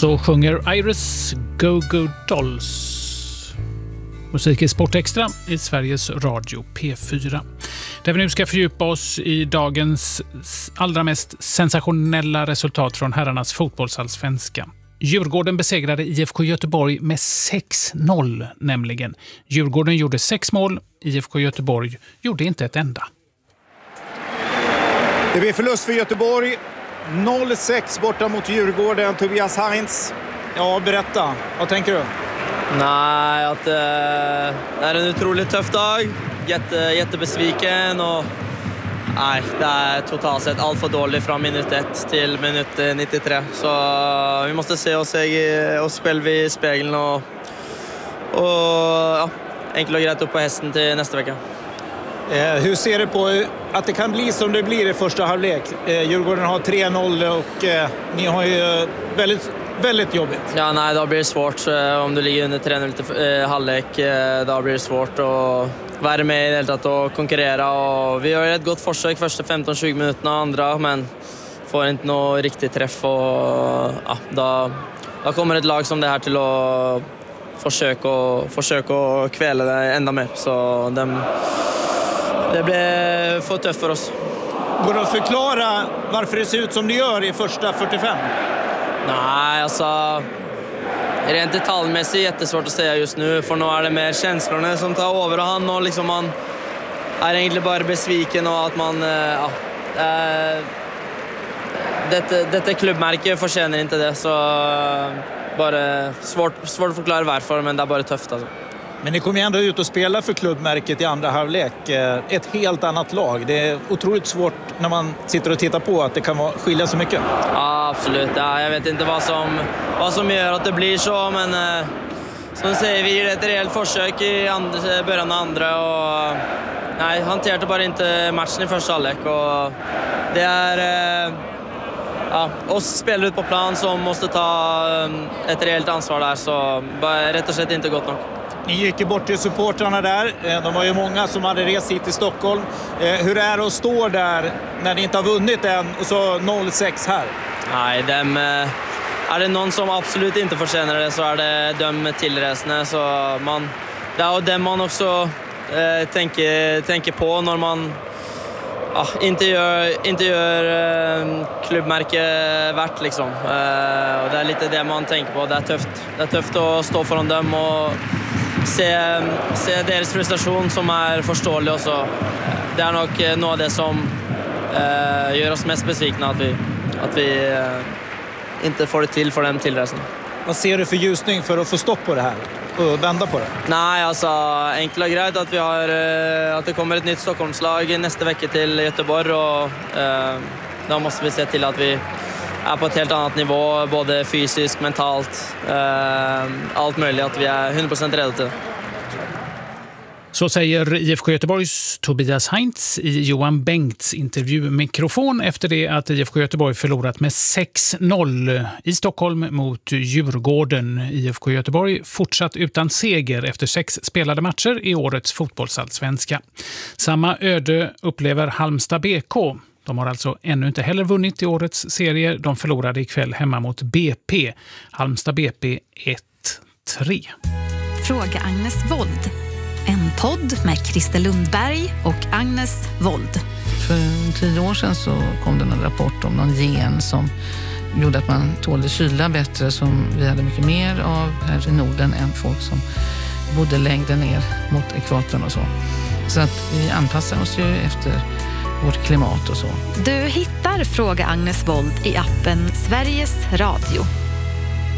Så sjunger Iris Go Go Dolls. Musik i Sport Extra i Sveriges Radio P4. Där vi nu ska fördjupa oss i dagens allra mest sensationella resultat från herrarnas fotbollsallsvenska. Djurgården besegrade IFK Göteborg med 6-0 nämligen. Djurgården gjorde 6 mål, IFK Göteborg gjorde inte ett enda. Det blir förlust för Göteborg. 0-6 borta mot Djurgården. Tobias Heinz. Ja, berätta. Vad tänker du? Nej, att det är en otroligt tuff dag. Jättebesviken och nej, det är totalt sett allt för dåligt från minut 1 till minut 93. Så vi måste se oss själva i spegeln och ja, enkelt och grejt upp på hästen till nästa vecka. Hur ser du på att det kan bli som det blir i första halvlek? Djurgården har 3-0 och ni har ju väldigt jobbigt. Ja, nej, då blir det svårt. Om du ligger under 3-0 till halvlek, då blir det svårt att vara med i det hela taget och konkurrera. Och vi har ett gott försök första 15-20 minuterna andra, men får inte någon riktig träff. Och ja, då kommer ett lag som det här till att försöka kvälla det ända mer. Så det blir för tufft för oss. Går det att förklara varför det ser ut som det gör i första 45? Nej, alltså rent detaljmässigt jättesvårt att säga just nu, för nu är det mer känslorna som tar över och han liksom man är egentligen bara besviken och att man detta klubbmärke förtjänar inte det, så bara svårt att förklara varför, men det är bara tufft alltså. Men ni kommer ju ändå ut och spela för klubbmärket i andra halvlek. Ett helt annat lag. Det är otroligt svårt när man sitter och tittar på att det kan skilja så mycket. Ja, absolut. Ja, jag vet inte vad som gör att det blir så, men som du säger, vi är ett rejält försök i början av andra och nej, hanterade bara inte matchen i första halvlek, och det är oss spelare ut på plan som måste ta ett rejält ansvar där, så bara rätt och slett inte gott nog. Ni gick ju bort till supportrarna där. De var ju många som hade rest hit till Stockholm. Hur är det att stå där när ni inte har vunnit än och så 0-6 här? Nej, är det någon som absolut inte förtjänar det, så är det de tillresande. Så det är dem man också tänker på när man inte gör klubbmärke värt liksom. Och det är lite det man tänker på. Det är tufft att stå föran dem och se deras frustration som är förståelig, och så det är nog något av det som gör oss mest besvikna, att vi inte får det till för dem tillresan. Vad ser du för ljusning för att få stopp på det här och vända på det? Nej, alltså enkelt och grejt att att det kommer ett nytt Stockholmslag nästa vecka till Göteborg, och då måste vi se till att vi är på ett helt annat nivå, både fysiskt, mentalt, allt möjligt, att vi är 100% redo till. Så säger IFK Göteborgs Tobias Heinz i Johan Bengts intervjumikrofon efter det att IFK Göteborg förlorat med 6-0 i Stockholm mot Djurgården. IFK Göteborg fortsatt utan seger efter 6 spelade matcher i årets fotbollsallsvenska. Samma öde upplever Halmstad BK. De har alltså ännu inte heller vunnit i årets serie. De förlorade ikväll hemma mot BP. Halmstad BP 1-3. Fråga Agnes Wold. En podd med Christer Lundberg och Agnes Wold. För 10 år sedan så kom det en rapport om någon gen som gjorde att man tålde kyla bättre, som vi hade mycket mer av här i Norden än folk som bodde längre ner mot ekvatorn och så. Så att vi anpassar oss ju efter vårt klimat och så. Du hittar Fråga Agnes Wold i appen Sveriges Radio.